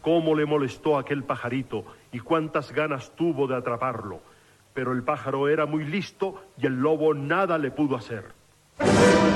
cómo le molestó aquel pajarito y cuántas ganas tuvo de atraparlo. Pero el pájaro era muy listo y el lobo nada le pudo hacer.